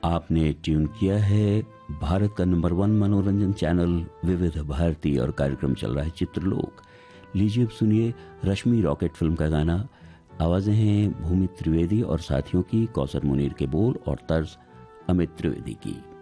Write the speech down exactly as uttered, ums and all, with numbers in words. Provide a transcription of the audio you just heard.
आपने ट्यून किया है भारत का नंबर वन मनोरंजन चैनल विविध भारती और कार्यक्रम चल रहा है चित्रलोक। लीजिए अब सुनिए रश्मि रॉकेट फिल्म का गाना। आवाजें हैं भूमि त्रिवेदी और साथियों की, कौसर मुनीर के बोल और तर्ज अमित त्रिवेदी की।